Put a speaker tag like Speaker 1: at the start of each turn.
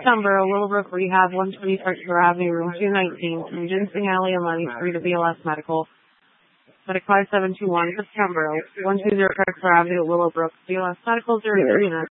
Speaker 1: September, Willowbrook Rehab, 120 Circular Avenue, room 219, from Ginseng Alley and Money Street to BLS Medical. Medic 5721, September, 120 Circular Avenue, Willowbrook, BLS Medical 039.